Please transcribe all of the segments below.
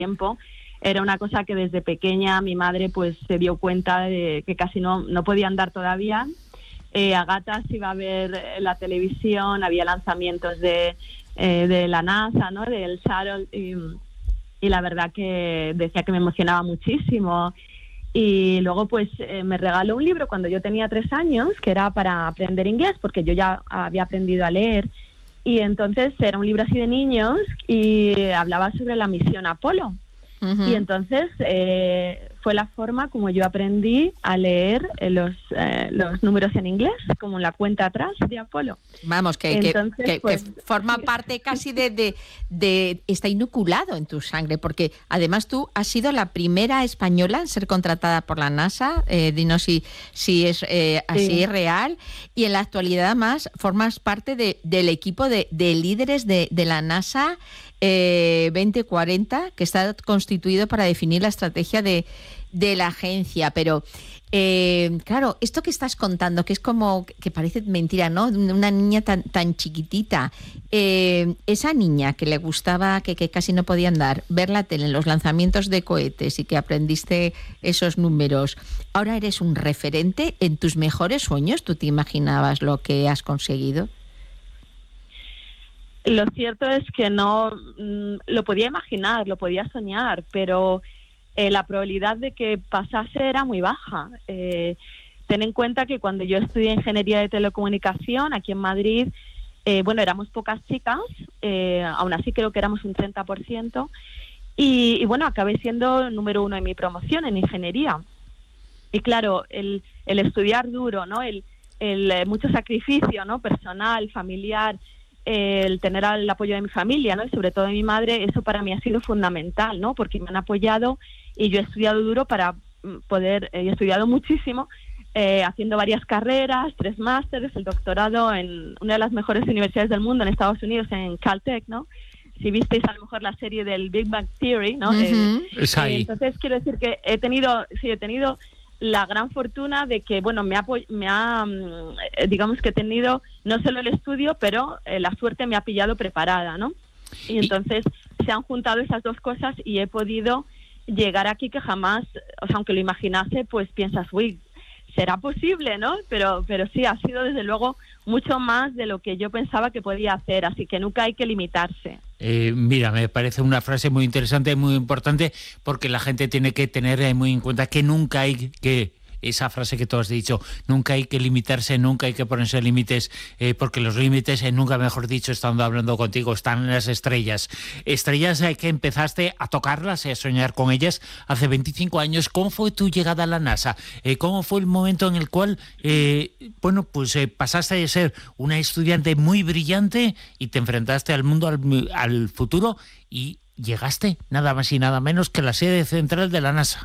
tiempo. Era una cosa que desde pequeña mi madre pues se dio cuenta de que casi no podía andar todavía. A gatas iba a ver la televisión, había lanzamientos de la NASA, ¿no? Del Shuttle, y la verdad que decía que me emocionaba muchísimo. Y luego pues me regaló un libro cuando yo tenía 3 años, que era para aprender inglés, porque yo ya había aprendido a leer. Y entonces era un libro así de niños y hablaba sobre la misión Apolo. Uh-huh. Y entonces fue la forma como yo aprendí a leer los números en inglés, como la cuenta atrás de Apolo. Vamos, entonces, que forma parte casi de está inoculado en tu sangre, porque además tú has sido la primera española en ser contratada por la NASA. Dinos si es así, es real. Y en la actualidad además formas parte del equipo de líderes de la NASA 2040, que está constituido para definir la estrategia de la agencia. Pero claro, esto que estás contando, que es como que parece mentira, ¿no? Una niña tan chiquitita, esa niña que le gustaba, que casi no podía andar, ver la tele, los lanzamientos de cohetes y que aprendiste esos números, ahora eres un referente en tus mejores sueños. ¿Tú te imaginabas lo que has conseguido? Lo cierto es que no lo podía imaginar, lo podía soñar, pero la probabilidad de que pasase era muy baja. Ten en cuenta que cuando yo estudié Ingeniería de Telecomunicación aquí en Madrid, éramos pocas chicas, aún así creo que éramos un 30%, y acabé siendo número 1 en mi promoción en Ingeniería. Y claro, el estudiar duro, ¿no? El mucho sacrificio, ¿no? Personal, familiar, el tener el apoyo de mi familia, ¿no? Y sobre todo de mi madre, eso para mí ha sido fundamental, ¿no? Porque me han apoyado y yo he estudiado duro para poder, he estudiado muchísimo, haciendo varias carreras, 3 másteres, el doctorado en una de las mejores universidades del mundo en Estados Unidos, en Caltech, ¿no? Si visteis a lo mejor la serie del Big Bang Theory, ¿no? Uh-huh. Entonces quiero decir que he tenido la gran fortuna de que, digamos que he tenido no solo el estudio, pero la suerte me ha pillado preparada, ¿no? Y entonces se han juntado esas dos cosas y he podido llegar aquí que jamás, o sea, aunque lo imaginase, pues piensas, uy, será posible, ¿no? Pero sí, ha sido desde luego mucho más de lo que yo pensaba que podía hacer, así que nunca hay que limitarse. Mira, me parece una frase muy interesante, muy importante, porque la gente tiene que tener muy en cuenta que nunca hay que... Esa frase que tú has dicho, nunca hay que limitarse, nunca hay que ponerse límites, porque los límites, nunca mejor dicho, estando hablando contigo, están en las estrellas. Estrellas que empezaste a tocarlas, a soñar con ellas hace 25 años. ¿Cómo fue tu llegada a la NASA? ¿Cómo fue el momento en el cual, pasaste de ser una estudiante muy brillante y te enfrentaste al mundo, al futuro, y llegaste nada más y nada menos que a la sede central de la NASA?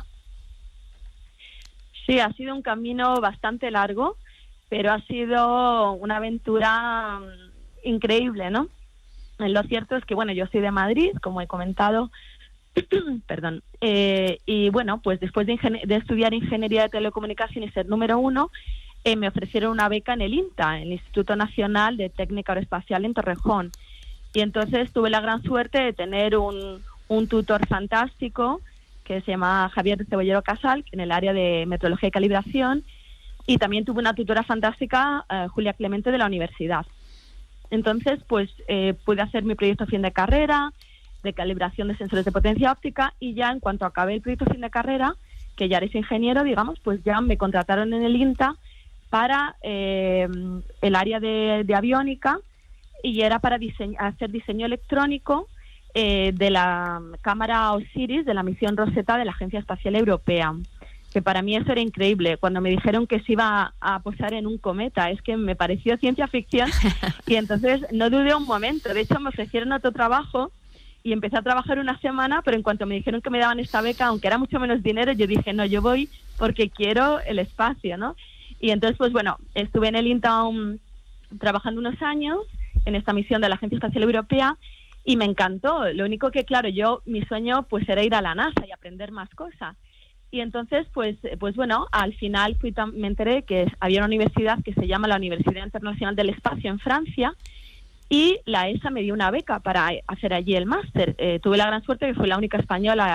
Sí, ha sido un camino bastante largo, pero ha sido una aventura increíble, ¿no? Lo cierto es que, yo soy de Madrid, como he comentado, perdón, y pues después de estudiar Ingeniería de Telecomunicación y ser número 1, me ofrecieron una beca en el INTA, el Instituto Nacional de Técnica Aeroespacial en Torrejón. Y entonces tuve la gran suerte de tener un tutor fantástico, que se llama Javier Cebollero Casal, en el área de metrología y calibración, y también tuve una tutora fantástica, Julia Clemente, de la universidad. Entonces, pude hacer mi proyecto fin de carrera, de calibración de sensores de potencia óptica, y ya en cuanto acabé el proyecto fin de carrera, que ya eres ingeniero, digamos, pues ya me contrataron en el INTA para el área de aviónica, y era para hacer diseño electrónico de la cámara Osiris de la misión Rosetta de la Agencia Espacial Europea, que para mí eso era increíble. Cuando me dijeron que se iba a posar en un cometa, es que me pareció ciencia ficción y entonces no dudé un momento. De hecho, me ofrecieron otro trabajo y empecé a trabajar una semana, pero en cuanto me dijeron que me daban esta beca, aunque era mucho menos dinero, yo dije, no, yo voy porque quiero el espacio, ¿no? Y entonces, estuve en el INTA trabajando unos años en esta misión de la Agencia Espacial Europea, y me encantó. Lo único que, claro, mi sueño era ir a la NASA y aprender más cosas. Y entonces, al final me enteré que había una universidad que se llama la Universidad Internacional del Espacio en Francia, y la ESA me dio una beca para hacer allí el máster. Tuve la gran suerte que fui la única española